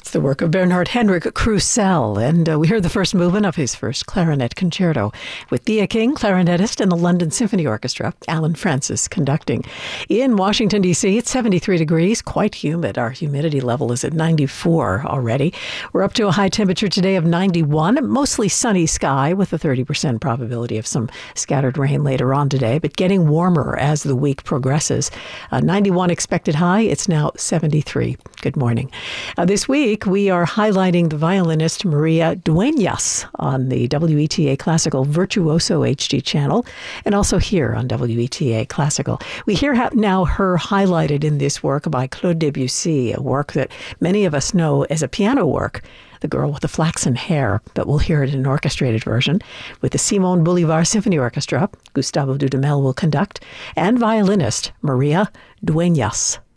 That's the work of Bernhard Henrik Krusell, and we heard the first movement of his first clarinet concerto with Thea King, clarinetist, and the London Symphony Orchestra, Alan Francis conducting. In Washington, D.C., it's 73 degrees, quite humid. Our humidity level is at 94 already. We're up to a high temperature today of 91, mostly sunny sky with a 30% probability of some scattered rain later on today, but getting warmer as the week progresses. 91 expected high, it's now 73. Good morning. This week, we are highlighting the violinist Maria Dueñas on the WETA Classical Virtuoso HD channel, and also here on WETA Classical. We hear now her highlighted in this work by Claude Debussy, a work that many of us know as a piano work, The Girl with the Flaxen Hair, but we'll hear it in an orchestrated version with the Simon Bolivar Symphony Orchestra. Gustavo Dudamel will conduct, and violinist Maria Dueñas.